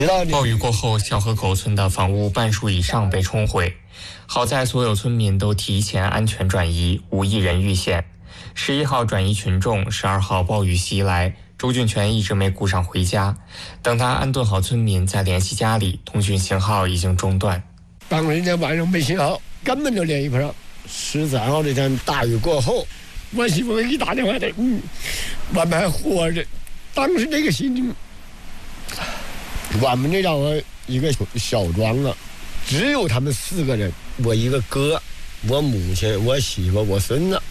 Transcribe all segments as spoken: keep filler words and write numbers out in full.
暴雨过后，小河口村的房屋半数以上被冲毁，好在所有村民都提前安全转移，无一人遇险。十一号转移群众，十二号暴雨袭来，周俊全一直没顾上回家。等他安顿好村民，再联系家里，通讯信号已经中断。 当时那晚上没信号，根本就联系不上。十三号这天大雨过后，我媳妇给你打电话的，嗯，我们还活着。当时这个心情，我们这叫一个小庄啊，只有他们四个人，我一个哥，我母亲，我媳妇，我孙子。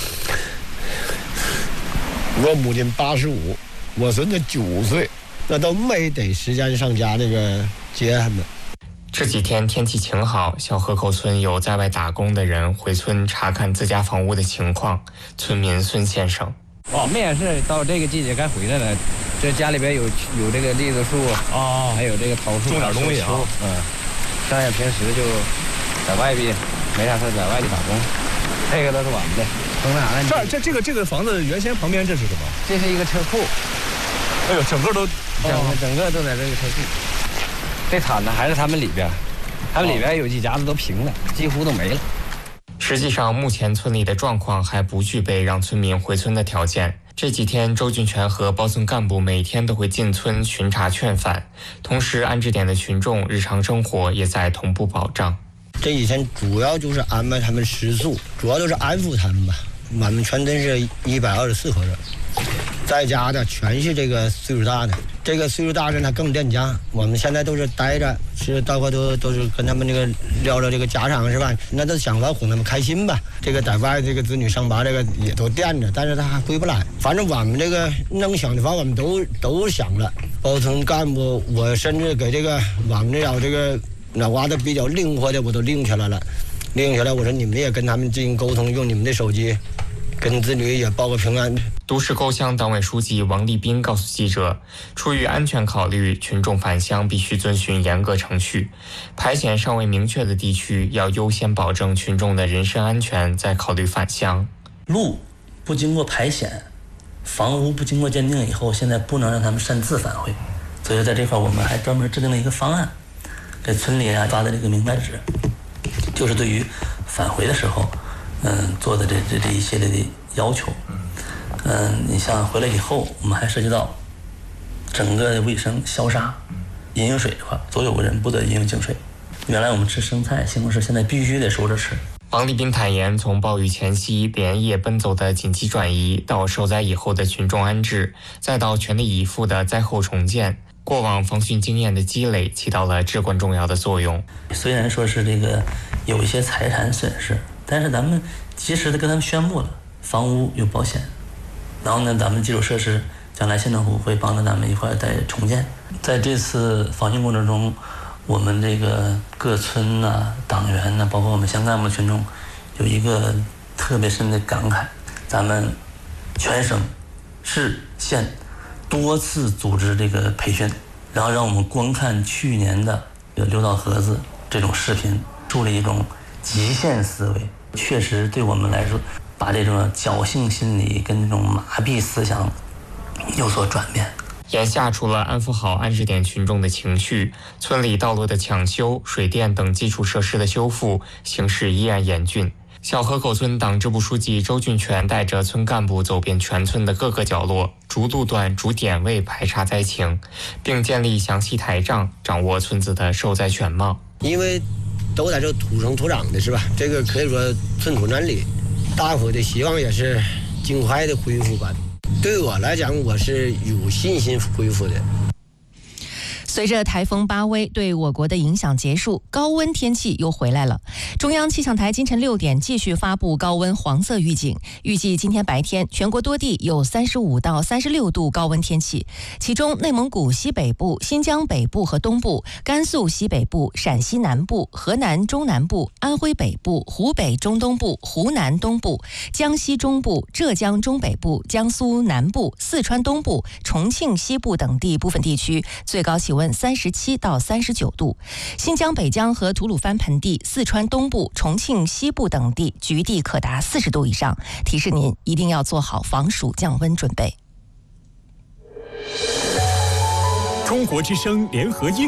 我母亲八十五，我孙子九岁，那都没得时间上家那个接他们。 这几天天气晴好，小河口村有在外打工的人回村查看自家房屋的情况。村民孙先生， 我们也是到这个季节该回来了，这家里边有有这个栗子树啊，还有这个桃树， 种点东西啊。 嗯，剩下平时就在外边没啥事在外地打工，这个都是我们的。从哪呢？ 这这这个这个房子原先旁边这是什么？ 这是一个车库。 哎呦，整个都整个整个都在这个车库。最惨的还是他们里边，他们里边有几家子都平了，几乎都没了。 实际上，目前村里的状况还不具备让村民回村的条件。这几天，周俊全和包村干部每天都会进村巡查劝返，同时安置点的群众日常生活也在同步保障。 这几天主要就是安排他们食宿，主要就是安抚他们吧。我们全村是一百二十四口人，在家的全是这个岁数大的，这个岁数大的他更恋家。我们现在都是待着，是到会都都是跟他们这个聊聊这个家常是吧？那都想法哄他们开心吧。这个在外这个子女上班，这个也都惦着，但是他还回不来。反正我们这个能想的法，我们都都想了。包村干部，我甚至给这个我们这要这个脑瓜子比较灵活的，我都拎起来了。拎起来，我说你们也跟他们进行沟通，用你们的手机。跟子女也报个平安。 都市沟乡党委书记王立斌告诉记者，出于安全考虑，群众返乡必须遵循严格程序。排险尚未明确的地区，要优先保证群众的人身安全，再考虑返乡。 路不经过排险，房屋不经过鉴定以后，现在不能让他们擅自返回。所以在这块，我们还专门制定了一个方案，给村里啊发的这个明白纸，就是对于返回的时候。嗯，做的这这这一系列的要求，嗯，你像回来以后，我们还涉及到整个的卫生消杀、饮用水的话，所有人不得饮用净水。原来我们吃生菜、西红柿，现在必须得熟着吃。 王立斌坦言，从暴雨前夕连夜奔走的紧急转移，到受灾以后的群众安置，再到全力以赴的灾后重建，过往防汛经验的积累起到了至关重要的作用。 虽然说是这个有一些财产损失。但是咱们及时的跟他们宣布了，房屋有保险，然后呢，咱们基础设施将来县政府会帮着咱们一块再重建。在这次防汛过程中，我们这个各村呐、啊、党员呐、啊，包括我们乡干部群众，有一个特别深的感慨：咱们全省、市、县多次组织这个培训，然后让我们观看去年的刘道盒子这种视频，树立一种极限思维。确实对我们来说，把这种侥幸心理跟这种麻痹思想有所转变。 眼下，除了安抚好安置点群众的情绪，村里道路的抢修、水电等基础设施的修复形势依然严峻。小河口村党支部书记周俊全带着村干部走遍全村的各个角落，逐路段、逐点位排查灾情，并建立详细台账，掌握村子的受灾全貌。 因为都在这土生土长的是吧？这个可以说寸土难离，大伙的希望也是尽快的恢复吧。对我来讲，我是有信心恢复的。 随着台风巴威对我国的影响结束，高温天气又回来了。中央气象台今晨六点继续发布高温黄色预警，预计今天白天全国多地有三十五到三十六度高温天气，其中内蒙古西北部、新疆北部和东部、甘肃西北部、陕西南部、河南中南部、安徽北部、湖北中东部、湖南东部、江西中部、浙江中北部、江苏南部、四川东部、重庆西部等地部分地区最高气温三十七到三十九度，新疆北疆和吐鲁番盆地、四川东部、重庆西部等地局地可达四十度以上，提示您一定要做好防暑降温准备。 中国之声联合音